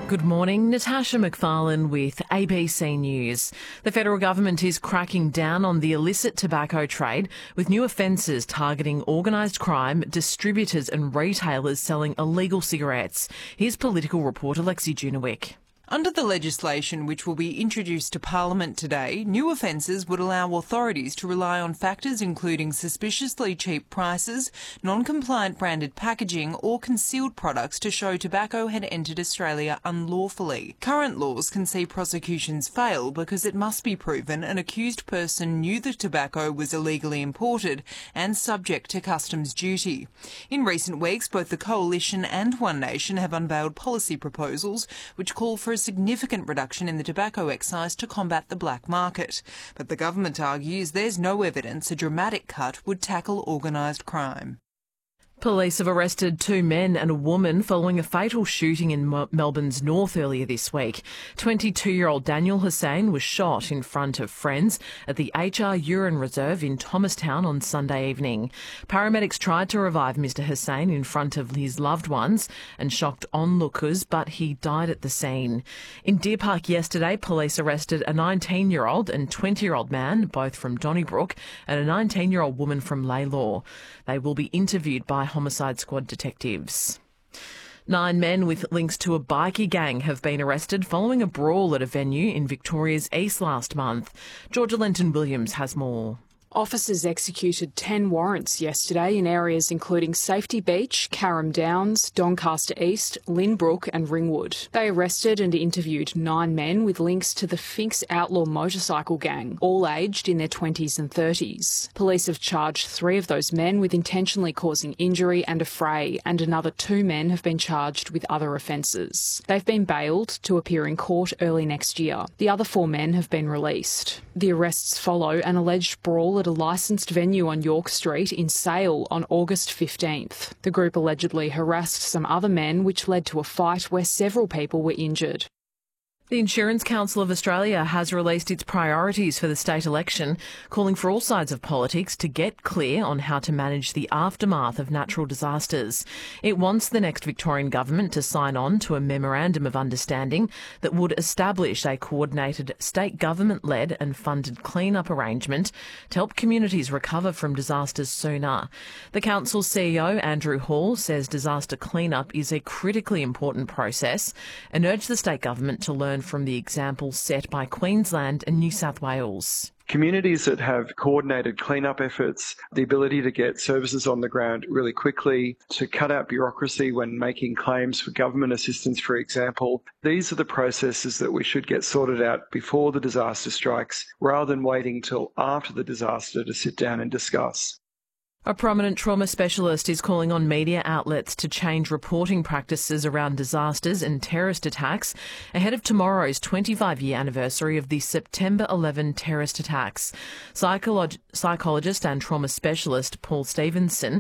Good morning, Natasha McFarlane with ABC News. The federal government is cracking down on the illicit tobacco trade with new offences targeting organised crime, distributors and retailers selling illegal cigarettes. Here's political reporter Lexi Junewick. Under the legislation which will be introduced to Parliament today, new offences would allow authorities to rely on factors including suspiciously cheap prices, non-compliant branded packaging or concealed products to show tobacco had entered Australia unlawfully. Current laws can see prosecutions fail because it must be proven an accused person knew the tobacco was illegally imported and subject to customs duty. In recent weeks, both the Coalition and One Nation have unveiled policy proposals which call for a significant reduction in the tobacco excise to combat the black market. But the government argues there's no evidence a dramatic cut would tackle organised crime. Police have arrested 2 men and a woman following a fatal shooting in Melbourne's north earlier this week. 22-year-old Daniel Hussain was shot in front of friends at the HR Urine Reserve in Thomastown on Sunday evening. Paramedics tried to revive Mr Hussain in front of his loved ones and shocked onlookers, but he died at the scene. In Deer Park yesterday, police arrested a 19-year-old and 20-year-old man, both from Donnybrook, and a 19-year-old woman from Laylaw. They will be interviewed by Homicide Squad detectives. 9 men with links to a bikie gang have been arrested following a brawl at a venue in Victoria's East last month. Georgia Lenton-Williams has more. Officers executed 10 warrants yesterday in areas including Safety Beach, Carrum Downs, Doncaster East, Lynbrook and Ringwood. They arrested and interviewed 9 men with links to the Finks outlaw motorcycle gang, all aged in their 20s and 30s. Police have charged 3 of those men with intentionally causing injury and a fray, and another 2 men have been charged with other offences. They've been bailed to appear in court early next year. The other 4 men have been released. The arrests follow an alleged brawl at a licensed venue on York Street in Sale on August 15th. The group allegedly harassed some other men, which led to a fight where several people were injured. The Insurance Council of Australia has released its priorities for the state election, calling for all sides of politics to get clear on how to manage the aftermath of natural disasters. It wants the next Victorian government to sign on to a memorandum of understanding that would establish a coordinated state government-led and funded clean-up arrangement to help communities recover from disasters sooner. The Council's CEO, Andrew Hall, says disaster clean-up is a critically important process and urged the state government to learn from the example set by Queensland and New South Wales. Communities that have coordinated cleanup efforts, the ability to get services on the ground really quickly, to cut out bureaucracy when making claims for government assistance, for example, these are the processes that we should get sorted out before the disaster strikes, rather than waiting till after the disaster to sit down and discuss. A prominent trauma specialist is calling on media outlets to change reporting practices around disasters and terrorist attacks ahead of tomorrow's 25-year anniversary of the September 11 terrorist attacks. Psychologist and trauma specialist Paul Stevenson